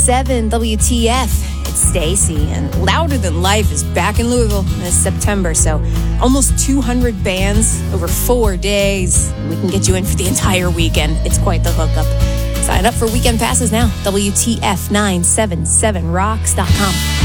7 WTF. It's Stacy, and Louder Than Life is back in Louisville this September. So almost 200 bands over 4 days. We can get you in for the entire weekend. It's quite the hookup. Sign up for weekend passes now. WTF977rocks.com.